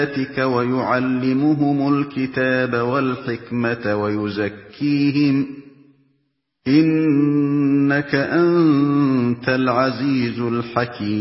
ويعلمهم الكتاب والحكمة ويزكيهم إنك أنت العزيز الحكيم